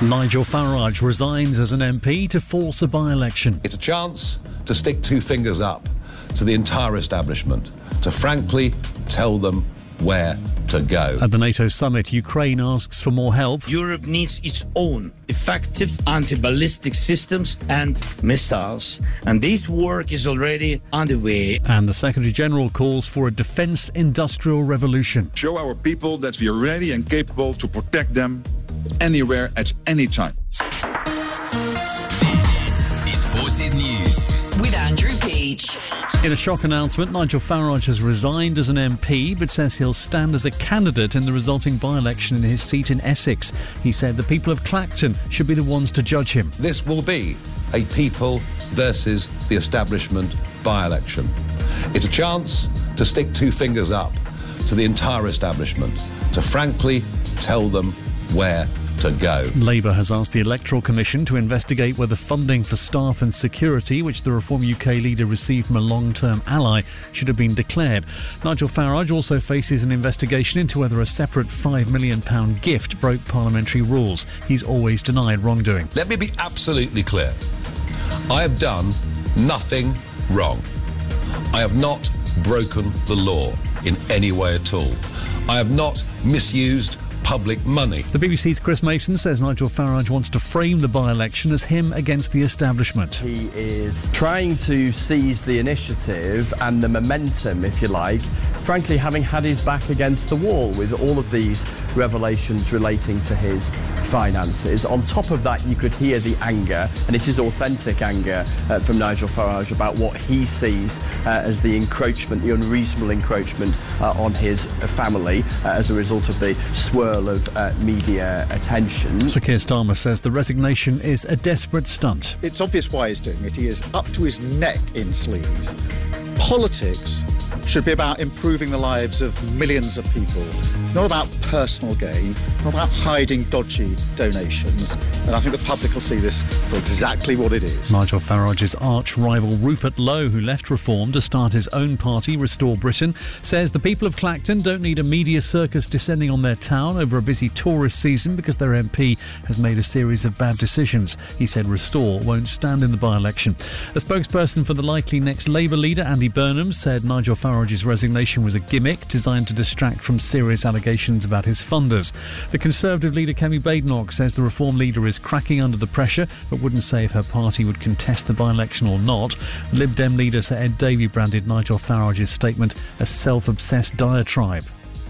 Nigel Farage resigns as an MP to force a by-election. It's a chance to stick two fingers up to the entire establishment, to frankly tell them where to go. At the NATO summit, Ukraine asks for more help. Europe needs its own effective anti-ballistic systems and missiles, and this work is already underway. And the Secretary-General calls for a defence industrial revolution. Show our people that we are ready and capable to protect them anywhere at any time. This is Forces News with Andrew Peach. In a shock announcement, Nigel Farage has resigned as an MP but says he'll stand as a candidate in the resulting by-election in his seat in Essex. He said the people of Clacton should be the ones to judge him. This will be a people versus the establishment by-election. It's a chance to stick two fingers up to the entire establishment, to frankly tell them where to go. Labour has asked the Electoral Commission to investigate whether funding for staff and security, which the Reform UK leader received from a long-term ally, should have been declared. Nigel Farage also faces an investigation into whether a separate £5 million gift broke parliamentary rules. He's always denied wrongdoing. Let me be absolutely clear. I have done nothing wrong. I have not broken the law in any way at all. I have not misused public money. The BBC's Chris Mason says Nigel Farage wants to frame the by-election as him against the establishment. He is trying to seize the initiative and the momentum, if you like, frankly having had his back against the wall with all of these revelations relating to his finances. On top of that, you could hear the anger, and it is authentic anger from Nigel Farage about what he sees as the encroachment, the unreasonable encroachment on his family as a result of the swirl of media attention. Sir Keir Starmer says the resignation is a desperate stunt. It's obvious why he's doing it. He is up to his neck in sleaze. Politics should be about improving the lives of millions of people, not about personal gain, not about hiding dodgy donations. And I think the public will see this for exactly what it is. Nigel Farage's arch-rival Rupert Lowe, who left Reform to start his own party, Restore Britain, says the people of Clacton don't need a media circus descending on their town over a busy tourist season because their MP has made a series of bad decisions. He said Restore won't stand in the by-election. A spokesperson for the likely next Labour leader, Andy Burnham, said Nigel Farage's resignation was a gimmick designed to distract from serious allegations about his funders. The Conservative leader, Kemi Badenoch, says the Reform leader is cracking under the pressure but wouldn't say if her party would contest the by-election or not. Lib Dem leader Sir Ed Davey branded Nigel Farage's statement a self-obsessed diatribe.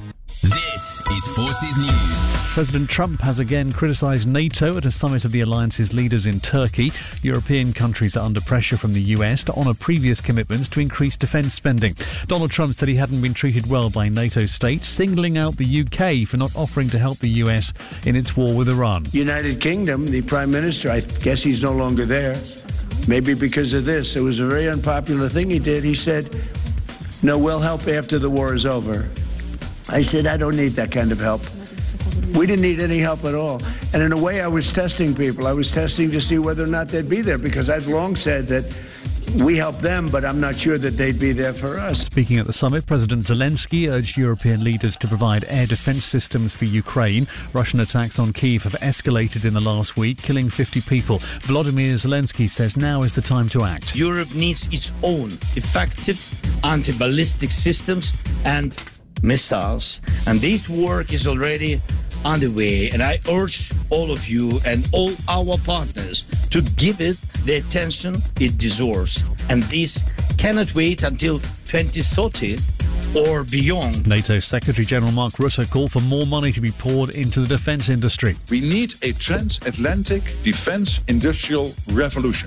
This is Forces News. President Trump has again criticised NATO at a summit of the alliance's leaders in Turkey. European countries are under pressure from the US to honour previous commitments to increase defence spending. Donald Trump said he hadn't been treated well by NATO states, singling out the UK for not offering to help the US in its war with Iran. United Kingdom, the Prime Minister, I guess he's no longer there. Maybe because of this. It was a very unpopular thing he did. He said, no, we'll help after the war is over. I said, I don't need that kind of help. We didn't need any help at all. And in a way, I was testing people. I was testing to see whether or not they'd be there, because I've long said that we help them, but I'm not sure that they'd be there for us. Speaking at the summit, President Zelensky urged European leaders to provide air defence systems for Ukraine. Russian attacks on Kyiv have escalated in the last week, killing 50 people. Volodymyr Zelensky says now is the time to act. Europe needs its own effective anti-ballistic systems and missiles, and this work is already underway, and I urge all of you and all our partners to give it the attention it deserves, and this cannot wait until 2030 or beyond. NATO Secretary-General Mark Rutte called for more money to be poured into the defence industry. We need a transatlantic defence industrial revolution.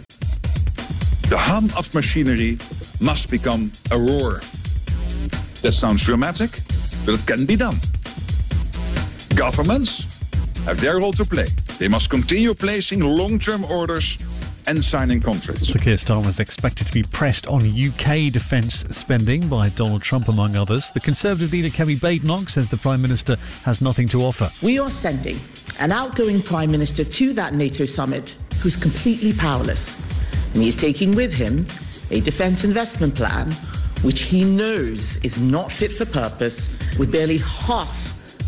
The hum of machinery must become a roar. That sounds dramatic, but it can be done. Governments have their role to play. They must continue placing long-term orders and signing contracts. Sir Keir Starmer is expected to be pressed on UK defence spending by Donald Trump, among others. The Conservative leader, Kemi Badenoch, says the Prime Minister has nothing to offer. We are sending an outgoing Prime Minister to that NATO summit who's completely powerless. And he's taking with him a defence investment plan which he knows is not fit for purpose, with barely half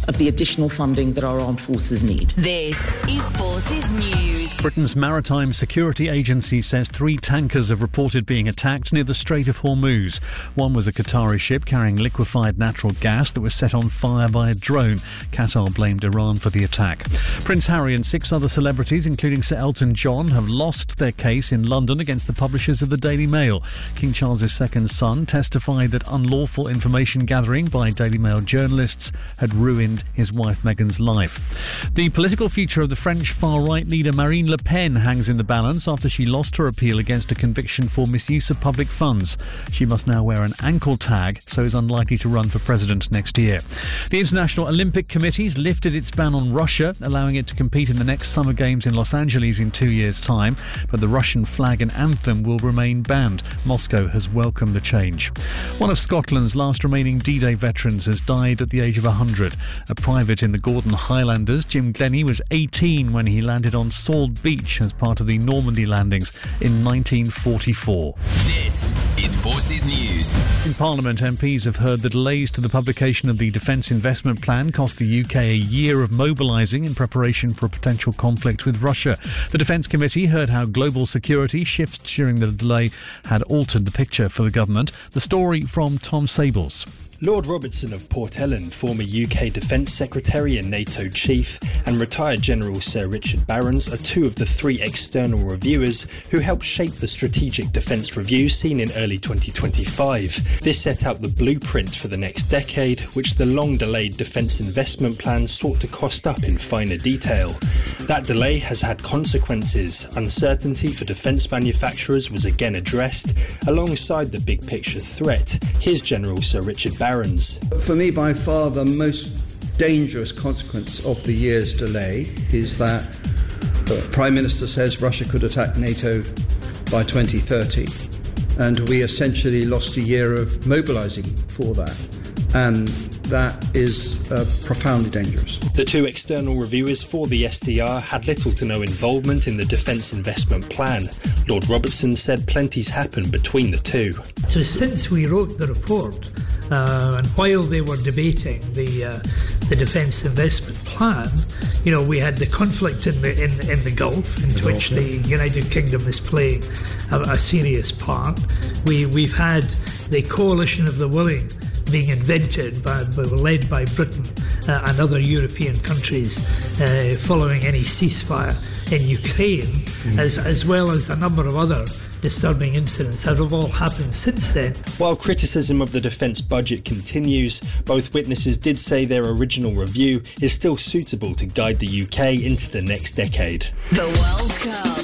of the additional funding that our armed forces need. This is Forces News. Britain's Maritime Security Agency says 3 tankers have reported being attacked near the Strait of Hormuz. One was a Qatari ship carrying liquefied natural gas that was set on fire by a drone. Qatar blamed Iran for the attack. Prince Harry and 6 other celebrities, including Sir Elton John, have lost their case in London against the publishers of the Daily Mail. King Charles' second son testified that unlawful information gathering by Daily Mail journalists had ruined his wife Meghan's life. The political future of the French far-right leader Marine Le Pen hangs in the balance after she lost her appeal against a conviction for misuse of public funds. She must now wear an ankle tag, so is unlikely to run for president next year. The International Olympic Committee has lifted its ban on Russia, allowing it to compete in the next Summer Games in Los Angeles in 2 years' time, but the Russian flag and anthem will remain banned. Moscow has welcomed the change. One of Scotland's last remaining D-Day veterans has died at the age of 100. A private in the Gordon Highlanders, Jim Glennie, was 18 when he landed on Salt Beach as part of the Normandy landings in 1944. This is Forces News. In Parliament, MPs have heard the delays to the publication of the Defence Investment Plan cost the UK a year of mobilising in preparation for a potential conflict with Russia. The Defence Committee heard how global security shifts during the delay had altered the picture for the government. The story from Tom Sables. Lord Robertson of Port Ellen, former UK Defence Secretary and NATO Chief, and retired General Sir Richard Barrons are 2 of the 3 external reviewers who helped shape the Strategic Defence Review seen in early 2025. This set out the blueprint for the next decade, which the long-delayed Defence Investment Plan sought to cost up in finer detail. That delay has had consequences. Uncertainty for defence manufacturers was again addressed, alongside the big-picture threat. Here's General Sir Richard Barrons. For me, by far the most dangerous consequence of the year's delay is that the Prime Minister says Russia could attack NATO by 2030, and we essentially lost a year of mobilising for that, and that is profoundly dangerous. The 2 external reviewers for the SDR had little to no involvement in the Defence Investment Plan. Lord Robertson said plenty's happened between the 2. So since we wrote the report, and while they were debating the Defence Investment Plan, we had the conflict in the Gulf, in which the United Kingdom is playing a serious part. We've had the coalition of the willing being invented led by Britain and other European countries following any ceasefire in Ukraine, as well as a number of other disturbing incidents that have all happened since then. While criticism of the defence budget continues, both witnesses did say their original review is still suitable to guide the UK into the next decade. The World Cup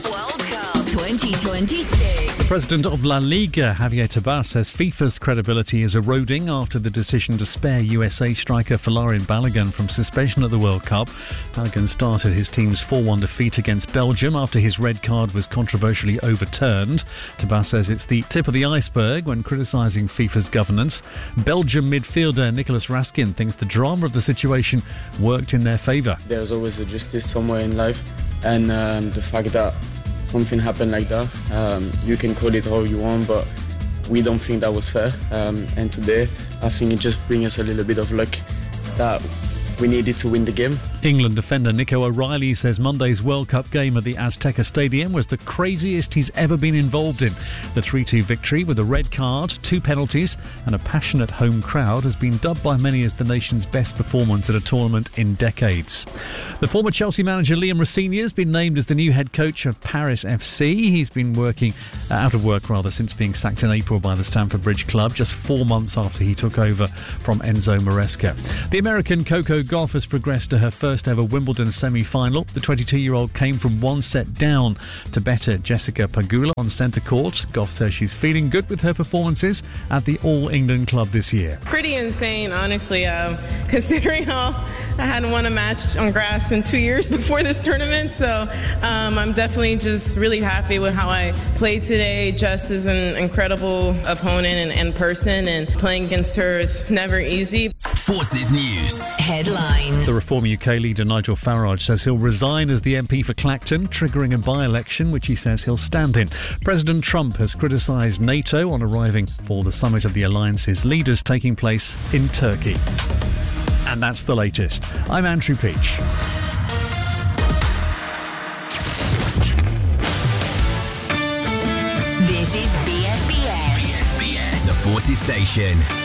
2026. The president of La Liga, Javier Tebas, says FIFA's credibility is eroding after the decision to spare USA striker Folarin Balogun from suspension at the World Cup. Balogun started his team's 4-1 defeat against Belgium after his red card was controversially overturned. Tebas says it's the tip of the iceberg when criticising FIFA's governance. Belgium midfielder Nicolas Raskin thinks the drama of the situation worked in their favour. There's always a justice somewhere in life, and the fact that something happened like that, you can call it how you want, but we don't think that was fair. And today, I think it just brings us a little bit of luck that we needed to win the game. England defender Nico O'Reilly says Monday's World Cup game at the Azteca Stadium was the craziest he's ever been involved in. The 3-2 victory with a red card, 2 penalties and a passionate home crowd has been dubbed by many as the nation's best performance at a tournament in decades. The former Chelsea manager Liam Rosenior has been named as the new head coach of Paris FC. He's been out of work since being sacked in April by the Stamford Bridge club, just 4 months after he took over from Enzo Maresca. The American Coco Gauff has progressed to her first ever Wimbledon semi-final. The 22-year-old came from 1 set down to better Jessica Pegula on centre court. Gauff says she's feeling good with her performances at the All England club this year. Pretty insane, honestly, considering how I hadn't won a match on grass in 2 years before this tournament. So I'm definitely just really happy with how I played today. Jess is an incredible opponent and person, and playing against her is never easy. Forces News. Headlines. The Reform UK leader Nigel Farage says he'll resign as the MP for Clacton, triggering a by-election which he says he'll stand in. President Trump has criticised NATO on arriving for the summit of the alliance's leaders taking place in Turkey. And that's the latest. I'm Andrew Peach. This is BFBS. BFBS, the Forces Station.